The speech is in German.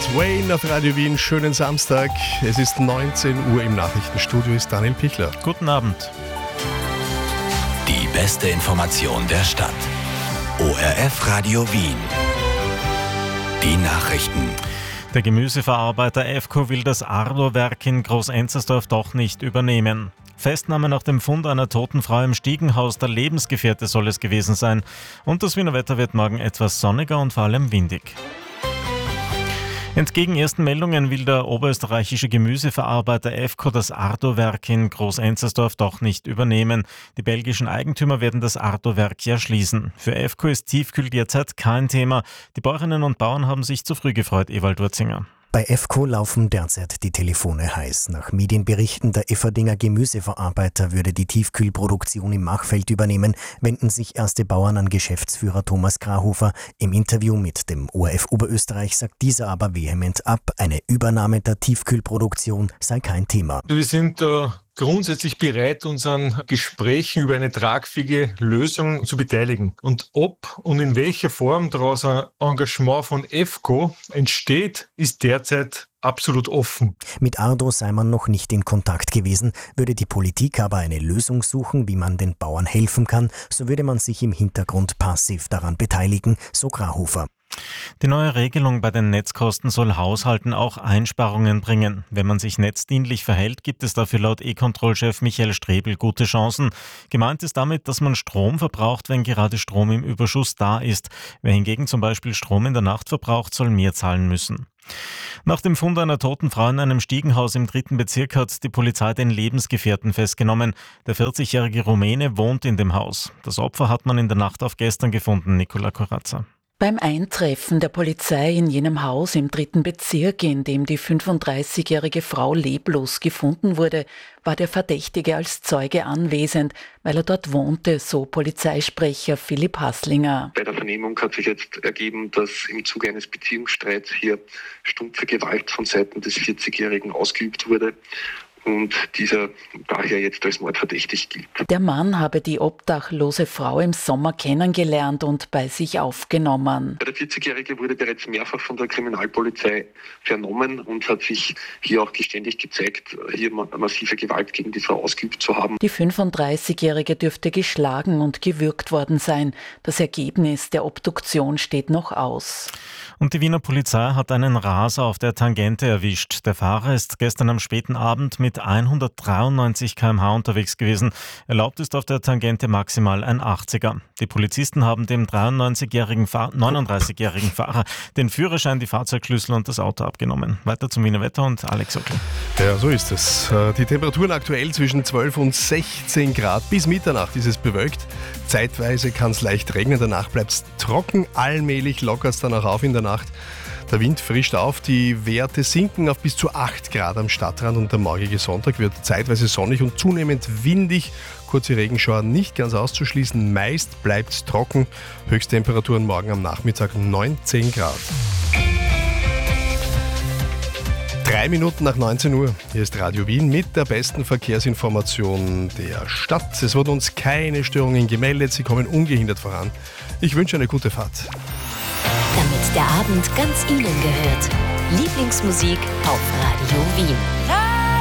Wayne auf Radio Wien. Schönen Samstag. Es ist 19 Uhr, im Nachrichtenstudio ist Daniel Pichler. Guten Abend. Die beste Information der Stadt. ORF Radio Wien. Die Nachrichten. Der Gemüseverarbeiter EFCO will das Ardo-Werk in Groß-Enzersdorf doch nicht übernehmen. Festnahme nach dem Fund einer toten Frau im Stiegenhaus, der Lebensgefährte soll es gewesen sein. Und das Wiener Wetter wird morgen etwas sonniger und vor allem windig. Entgegen ersten Meldungen will der oberösterreichische Gemüseverarbeiter EFCO das Ardo-Werk in Groß-Enzersdorf doch nicht übernehmen. Die belgischen Eigentümer werden das Ardo-Werk ja schließen. Für EFCO ist Tiefkühl derzeit kein Thema. Die Bäuerinnen und Bauern haben sich zu früh gefreut, Ewald Urzinger. Bei EFCO laufen derzeit die Telefone heiß. Nach Medienberichten, der Efferdinger Gemüseverarbeiter würde die Tiefkühlproduktion im Machfeld übernehmen, wenden sich erste Bauern an Geschäftsführer Thomas Grahofer. Im Interview mit dem ORF Oberösterreich sagt dieser aber vehement ab, eine Übernahme der Tiefkühlproduktion sei kein Thema. Wir sind grundsätzlich bereit, uns an Gesprächen über eine tragfähige Lösung zu beteiligen. Und ob und in welcher Form daraus ein Engagement von EFCO entsteht, ist derzeit absolut offen. Mit Ardo sei man noch nicht in Kontakt gewesen. Würde die Politik aber eine Lösung suchen, wie man den Bauern helfen kann, so würde man sich im Hintergrund passiv daran beteiligen, so Grahofer. Die neue Regelung bei den Netzkosten soll Haushalten auch Einsparungen bringen. Wenn man sich netzdienlich verhält, gibt es dafür laut E-Control-Chef Michael Strebel gute Chancen. Gemeint ist damit, dass man Strom verbraucht, wenn gerade Strom im Überschuss da ist. Wer hingegen zum Beispiel Strom in der Nacht verbraucht, soll mehr zahlen müssen. Nach dem Fund einer toten Frau in einem Stiegenhaus im 3. Bezirk hat die Polizei den Lebensgefährten festgenommen. Der 40-jährige Rumäne wohnt in dem Haus. Das Opfer hat man in der Nacht auf gestern gefunden, Nicola Corazza. Beim Eintreffen der Polizei in jenem Haus im 3. Bezirk, in dem die 35-jährige Frau leblos gefunden wurde, war der Verdächtige als Zeuge anwesend, weil er dort wohnte, so Polizeisprecher Philipp Hasslinger. Bei der Vernehmung hat sich jetzt ergeben, dass im Zuge eines Beziehungsstreits hier stumpfe Gewalt von Seiten des 40-Jährigen ausgeübt wurde und dieser daher jetzt als mordverdächtig gilt. Der Mann habe die obdachlose Frau im Sommer kennengelernt und bei sich aufgenommen. Der 40-Jährige wurde bereits mehrfach von der Kriminalpolizei vernommen und hat sich hier auch geständig gezeigt, hier massive Gewalt gegen die Frau ausgeübt zu haben. Die 35-Jährige dürfte geschlagen und gewürgt worden sein. Das Ergebnis der Obduktion steht noch aus. Und die Wiener Polizei hat einen Raser auf der Tangente erwischt. Der Fahrer ist gestern am späten Abend mit 193 km/h unterwegs gewesen. Erlaubt ist auf der Tangente maximal ein 80er. Die Polizisten haben dem 39-jährigen Fahrer den Führerschein, die Fahrzeugschlüssel und das Auto abgenommen. Weiter zum Wiener Wetter und Alex Ockl. Ja, so ist es. Die Temperaturen aktuell zwischen 12 und 16 Grad. Bis Mitternacht ist es bewölkt. Zeitweise kann es leicht regnen, danach bleibt es trocken. Allmählich lockert es dann auch auf in der Nacht. Der Wind frischt auf, die Werte sinken auf bis zu 8 Grad am Stadtrand und der morgige Sonntag wird zeitweise sonnig und zunehmend windig. Kurze Regenschauer nicht ganz auszuschließen, meist bleibt es trocken. Höchsttemperaturen morgen am Nachmittag 19 Grad. 3 Minuten nach 19 Uhr. Hier ist Radio Wien mit der besten Verkehrsinformation der Stadt. Es wurden uns keine Störungen gemeldet, sie kommen ungehindert voran. Ich wünsche eine gute Fahrt. Damit der Abend ganz Ihnen gehört. Lieblingsmusik auf Radio Wien.